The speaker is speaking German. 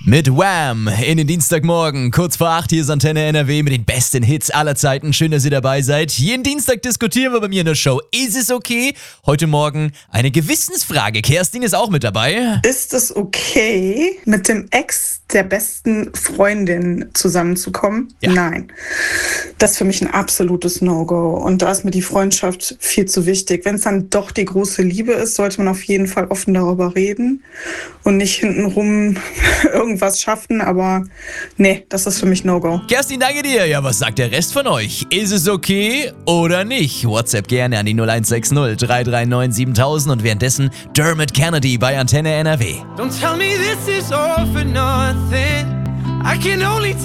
Mit Wham! In den Dienstagmorgen, kurz vor 8, hier ist Antenne NRW mit den besten Hits aller Zeiten. Schön, dass ihr dabei seid. Jeden Dienstag diskutieren wir bei mir in der Show. Ist es okay? Heute Morgen eine Gewissensfrage. Kerstin ist auch mit dabei. Ist es okay, mit dem Ex der besten Freundin zusammenzukommen? Ja. Nein. Das ist für mich ein absolutes No-Go. Und da ist mir die Freundschaft viel zu wichtig. Wenn es dann doch die große Liebe ist, sollte man auf jeden Fall offen darüber reden und nicht hintenrum irgendwas schaffen. Aber nee, das ist für mich No-Go. Kerstin, danke dir. Ja, was sagt der Rest von euch? Ist es okay oder nicht? WhatsApp gerne an die 0160 339 7000 und währenddessen Dermot Kennedy bei Antenne NRW. Don't tell me this is all for nothing. I can only